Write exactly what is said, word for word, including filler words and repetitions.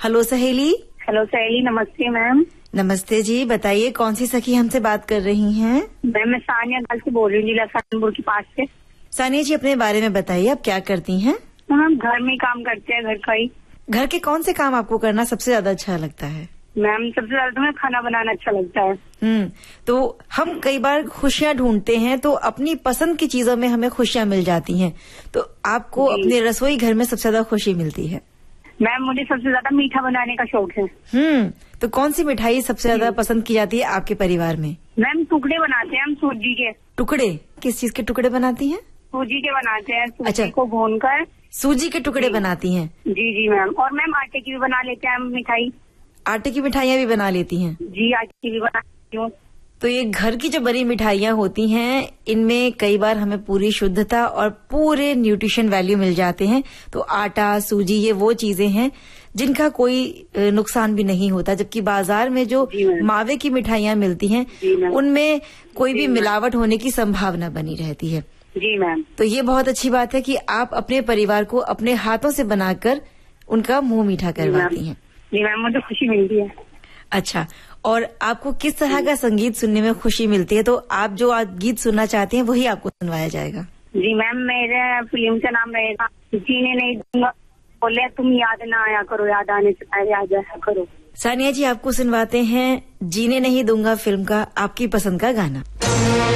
Hello सहेली। Hello सहेली, नमस्ते मैम। नमस्ते जी, बताइए कौन सी सखी हमसे बात कर रही हैं? मैम मैं सानिया गाल से बोल रही हूँ, जिला सहारनपुर के पास से। सानिया जी, अपने बारे में बताइए, आप क्या करती हैं? मैम घर में काम करते हैं, घर का ही। घर के कौन से काम आपको करना सबसे ज्यादा अच्छा लगता है? मैम सबसे ज्यादा तो मैं खाना बनाना अच्छा लगता है। हम्म तो हम कई बार खुशियाँ ढूंढते हैं तो अपनी पसंद की चीजों में हमें खुशियाँ मिल जाती हैं, तो आपको अपने रसोई घर में सबसे ज्यादा खुशी मिलती है? मैम मुझे सबसे ज्यादा मीठा बनाने का शौक है। हम्म तो कौन सी मिठाई सबसे ज्यादा पसंद की जाती है आपके परिवार में? मैम टुकड़े बनाते हैं हम सूजी के। टुकड़े? किस चीज के टुकड़े बनाती हैं? सूजी के बनाते हैं, सूजी अच्छा। को भून कर सूजी के टुकड़े बनाती हैं? जी जी मैम। और मैम आटे की भी बना लेते हैं हम मिठाई। आटे की मिठाइयाँ भी बना लेती हैं? जी आटे की भी बना लेती हूँ। तो ये घर की जो बड़ी मिठाइयाँ होती हैं, इनमें कई बार हमें पूरी शुद्धता और पूरे न्यूट्रिशन वैल्यू मिल जाते हैं। तो आटा, सूजी, ये वो चीजें हैं जिनका कोई नुकसान भी नहीं होता, जबकि बाजार में जो मावे की मिठाइयाँ मिलती हैं उनमें कोई भी मिलावट होने की संभावना बनी रहती है। जी मैम। तो ये बहुत अच्छी बात है कि आप अपने परिवार को अपने हाथों से बनाकर उनका मुंह मीठा करवाती हैं। जी मैम, मुझे खुशी मिलती है। अच्छा, और आपको किस तरह का संगीत सुनने में खुशी मिलती है? तो आप जो आज गीत सुनना चाहते हैं वही आपको सुनवाया जाएगा। जी मैम, मेरे फिल्म का नाम रहेगा जीने नहीं दूंगा, बोले तुम याद ना आया करो, याद आने से पहले आ जाया करो। सानिया जी, आपको सुनवाते हैं जीने नहीं दूंगा फिल्म का आपकी पसंद का गाना।